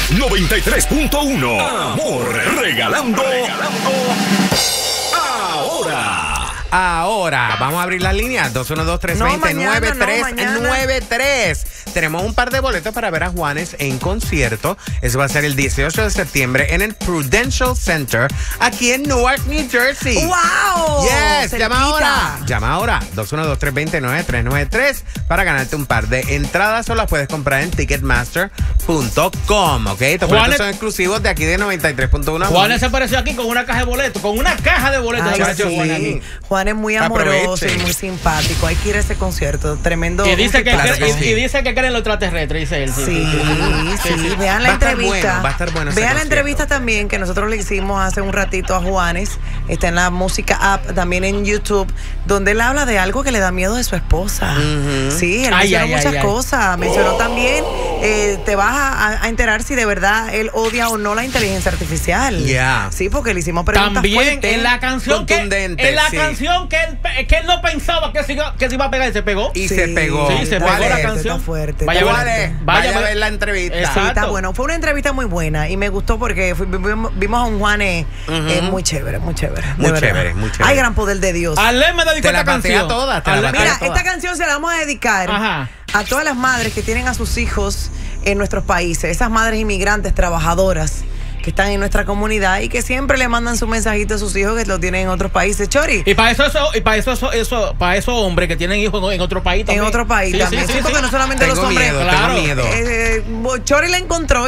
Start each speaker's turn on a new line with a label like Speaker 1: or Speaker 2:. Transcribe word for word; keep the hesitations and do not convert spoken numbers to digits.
Speaker 1: noventa y tres punto uno. Amor, regalando. regalando ahora.
Speaker 2: Ahora, vamos a abrir las líneas dos uno dos, tres dos cero, nueve tres nueve tres. Tenemos un par de boletos para ver a Juanes en concierto. Eso va a ser el dieciocho de septiembre en el Prudential Center, aquí en Newark, New Jersey.
Speaker 3: ¡Wow!
Speaker 2: Yes,
Speaker 3: Cerquita.
Speaker 2: llama ahora. Llama ahora, dos uno dos, tres dos cero, nueve tres nueve tres para ganarte un par de entradas o las puedes comprar en ticketmaster punto com, ¿ok? Estos boletos son exclusivos de aquí de noventa y tres punto uno.
Speaker 4: Juanes se apareció aquí con una caja de boletos, con una caja de boletos.
Speaker 3: Ay,
Speaker 4: apareció
Speaker 3: sí.
Speaker 4: Juanes aquí.
Speaker 3: Juan es muy amoroso
Speaker 2: Aprovechen.
Speaker 3: y muy simpático. Hay que ir a ese concierto. Tremendo.
Speaker 4: Y dice que,
Speaker 2: Claro
Speaker 4: que-
Speaker 2: que
Speaker 4: y,
Speaker 2: sí.
Speaker 4: y dice que creen los extraterrestres, dice él.
Speaker 3: Sí, sí, vean
Speaker 2: Va
Speaker 3: la
Speaker 2: a estar
Speaker 3: entrevista.
Speaker 2: bueno, va a estar bueno ese
Speaker 3: Vean la
Speaker 2: concierto.
Speaker 3: entrevista también que nosotros le hicimos hace un ratito a Juanes. Está en la música app, también en YouTube, donde él habla de algo que le da miedo de su esposa.
Speaker 2: Ujú.
Speaker 3: Sí, él
Speaker 4: Ay,
Speaker 3: mencionó
Speaker 4: ay,
Speaker 3: muchas
Speaker 4: ay, ay.
Speaker 3: cosas. Mencionó también, eh, te vas a, a enterar si de verdad él odia o no la inteligencia artificial.
Speaker 2: Yeah.
Speaker 3: Sí, porque le hicimos preguntas
Speaker 4: También
Speaker 3: fuertes.
Speaker 4: en la canción que
Speaker 2: Contundente,
Speaker 4: en la
Speaker 2: sí.
Speaker 4: canción que él, pe- que él no pensaba que se, iba, que se iba a pegar y se pegó.
Speaker 2: Y
Speaker 3: Sí.
Speaker 2: se pegó.
Speaker 4: Sí, se
Speaker 2: ¿Cuál
Speaker 4: pegó la
Speaker 2: es?
Speaker 4: canción.
Speaker 3: Está fuerte.
Speaker 4: Vaya,
Speaker 3: está
Speaker 2: ¿Cuál
Speaker 3: fuerte.
Speaker 2: es?
Speaker 4: Vaya,
Speaker 2: Vaya a
Speaker 4: vaya.
Speaker 2: ver la entrevista.
Speaker 4: Exacto.
Speaker 3: Sí, está bueno. Fue una entrevista muy buena y me gustó porque fui- vimos, vimos a un Juanes eh, muy chévere, muy chévere. de
Speaker 2: Muy
Speaker 3: verdad.
Speaker 2: chévere, muy chévere.
Speaker 3: Hay gran poder de Dios.
Speaker 4: Ale me dedicó
Speaker 2: Te la
Speaker 4: esta
Speaker 2: patea
Speaker 4: canción.
Speaker 2: toda, te la
Speaker 4: Ale-
Speaker 2: patea
Speaker 3: Mira,
Speaker 2: toda.
Speaker 3: esta canción se la vamos a dedicar
Speaker 4: Ajá.
Speaker 3: a todas las madres que tienen a sus hijos en nuestros países, esas madres inmigrantes trabajadoras que están en nuestra comunidad y que siempre le mandan su mensajito a sus hijos que lo tienen en otros países. Chori,
Speaker 4: Y para eso, eso, y para eso, eso, eso, para esos hombres que tienen hijos en otro país
Speaker 3: en
Speaker 4: también.
Speaker 3: otro país
Speaker 4: Sí,
Speaker 3: también.
Speaker 4: sí,
Speaker 3: Sí,
Speaker 4: sí,
Speaker 3: porque
Speaker 4: sí.
Speaker 3: no solamente
Speaker 2: Tengo
Speaker 3: los hombres.
Speaker 2: miedo,
Speaker 4: Claro.
Speaker 2: tengo miedo.
Speaker 3: Eh, eh, Chori la encontró